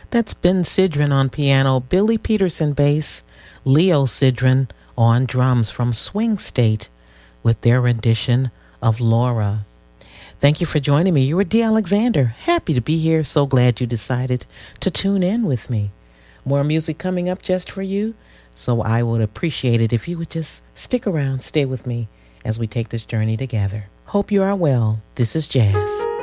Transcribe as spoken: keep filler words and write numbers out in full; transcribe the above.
That's Ben Sidran on piano, Billy Peterson bass, Leo Sidran on drums from Swing State with their rendition of Laura. Thank you for joining me. You were Dee Alexander. Happy to be here. So glad you decided to tune in with me. More music coming up just for you. So I would appreciate it if you would just stick around, stay with me as we take this journey together. Hope you are well. This is Jazz.